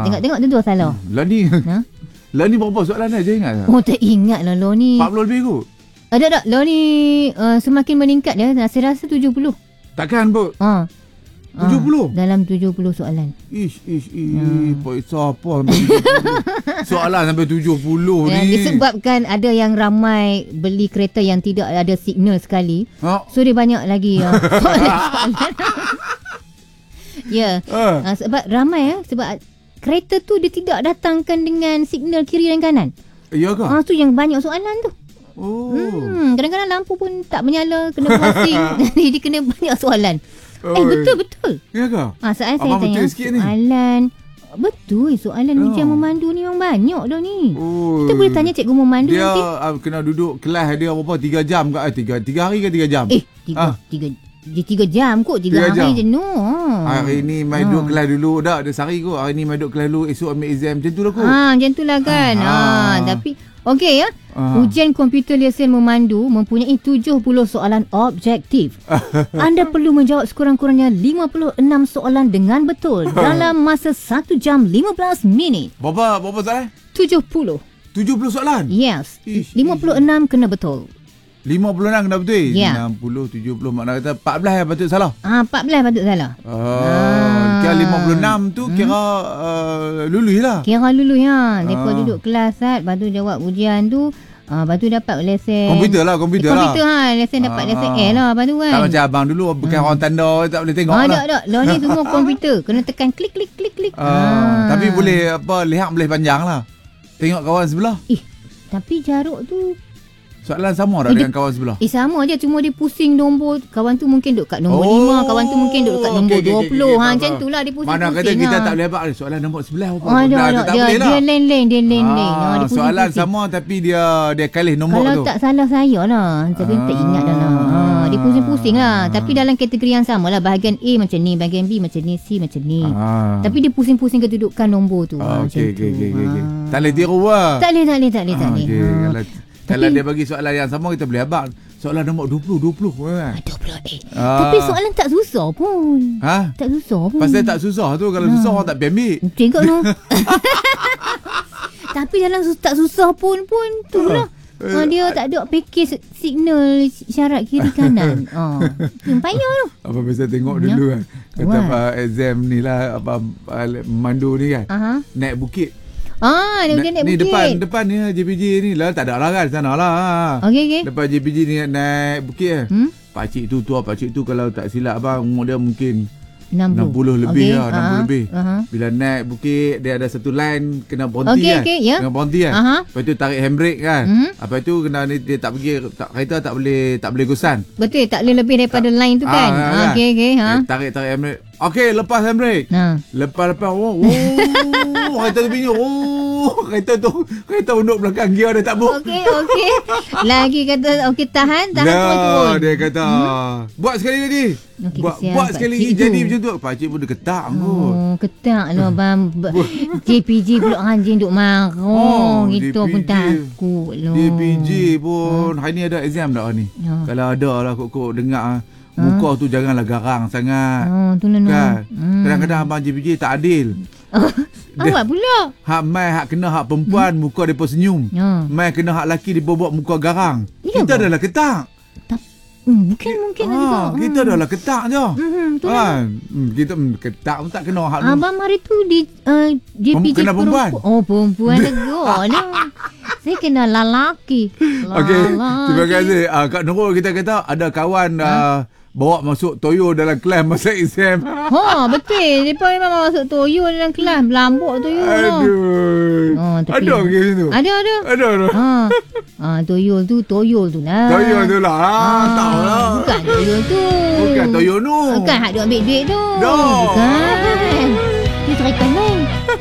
Tengok tentu salah. Lah ni. Lah ni berapa soalan dah je ingat? Oh, tak ingat lah lo ni. 40 lebih kot. Tak. Lo ni semakin meningkat dia. Saya rasa 70. Takkan pun. 70? Dalam 70 soalan. Poisa apa sampai 70? Soalan sampai 70 ni. Disebabkan ada yang ramai beli kereta yang tidak ada signal sekali. So dia banyak lagi soalan. Ya. Sebab ramai sebab kereta tu dia tidak datangkan dengan signal kiri dan kanan. Ya ke? Tu yang banyak soalan tu. Kadang-kadang lampu pun tak menyala, kena pusing. Jadi kena banyak soalan. Betul. Ya ke? Saya tanya soalan. Betul, soalan ujian memandu ni memang banyak dah ni. Kita boleh tanya cikgu memandu dia nanti. Dia kena duduk kelas dia berapa? 3 jam ke? 3 hari ke 3 jam? 3 jam kot. 3 hari jenuh. Hari ni main duduk kelas dulu. Dah ada sehari kot. Hari ni main duduk kelas dulu. Esok ambil exam. Macam tu lah kot. Macam tu lah kan. Tapi okey ya. Ujian komputer lesen memandu mempunyai 70 soalan objektif. Anda perlu menjawab sekurang-kurangnya 56 soalan dengan betul dalam masa 1 jam 15 minit. Berapa soalan? 70 soalan? Yes. 56 kena betul. 56 kena betul? Ya. 60, 70 makna kata 14 yang patut salah. 14 patut salah. Kira 56 tu kira lulus lah. Kira lulus ya. Mereka duduk kelas lepas tu jawab ujian tu. Lepas tu dapat lesen komputer lah. Lesen dapat lesen A lah. Lepas tu kan tak macam abang dulu bukan orang tanda tak boleh tengok lah. Tak. Lah ni semua komputer. Kena tekan klik. Tapi boleh lihat boleh panjang lah. Tengok kawan sebelah. Tapi jarak tu soalan sama tak dengan kawan sebelah? Sama je. Cuma dia pusing nombor. Kawan tu mungkin duduk kat nombor 5. Kawan tu mungkin duduk kat nombor 20. Macam tu lah dia pusing-pusing. Mana kata kita tak boleh habaq soalan nombor sebelah apa. Dia lain. Soalan sama tapi dia kalih nombor tu. Kalau tak salah saya lah. Tapi tak ingat dah lah. Dia pusing-pusing lah. Tapi dalam kategori yang sama lah. Bahagian A macam ni. Bahagian B macam ni. C macam ni. Tapi dia pusing-pusing kedudukan nombor tu. Okey. Tak boleh tiru lah. Tak boleh. Kalau dia bagi soalan yang sama kita boleh habaq. Soalan nombor 20 kan. 20. Tapi soalan tak susah pun. Tak susah pun. Pasal tak susah tu. Kalau susah orang tak pergi ambil. Tengok tu. Tapi dalam tak susah pun tu lah. Dia tak ada package signal syarat kiri kanan. Payah tu. Apa biasa tengok dulu kan. Kata exam ni lah mandu ni kan. Naik bukit. Dia mungkin naik bukit. Depan ni JPJ ni lah. Tak ada lah kan. Sana lah. Okey. Depan JPJ ni naik bukit pakcik tu pakcik tu kalau tak silap abang umur dia mungkin 60 lebih lah. 60 lebih. Bila naik bukit dia ada satu line kena berhenti kan. Kena berhenti kan. Lepas tu tarik handbrake kan. Lepas tu kena dia tak pergi kereta tak boleh gosan. Betul, tak boleh lebih daripada line tu kan. Okey. Tarik handbrake. Okey, lepas handbrake. Lepas kereta tu pinggir. Kereta unduk belakang gear dia tak buk. Okey. Lagi kata tahan turun. Dia kata buat sekali lagi. Buat sekali lagi jadi macam tu. Pakcik pun dia ketak kot. Ketak lah bang. JPJ pula anjing duk marah. Kita pun takut lah. JPJ pun hari ni ada exam tak ni? Kalau ada lah kok dengar muka tu janganlah garang sangat. Kan? Kadang-kadang abang JPJ tak adil. Awak pula. Hak mai hak kena hak perempuan muka depa senyum. Mai kena hak lelaki depa buat muka garang. Kita adalah ketak. Mungkin kita adalah ketak je. Kan? Kita ketak pun tak kena hak. Abang hari tu di JPJ kena perempuan. Perempuan tegur lah. Saya kena lelaki. Okey. Terima kasih. Kak Nurul kita kata ada kawan bawa masuk toyo dalam kelas masa exam. Betul. Mereka memang masuk toyo dalam kelas. Lambuk toyo lah. Ada ke situ? Ada. Toyo tu lah. Tahu lah. Bukan toyo tu. Bukan toyo nu. Bukan hak dia ambil duit tu. Bukan. Dia try kanan.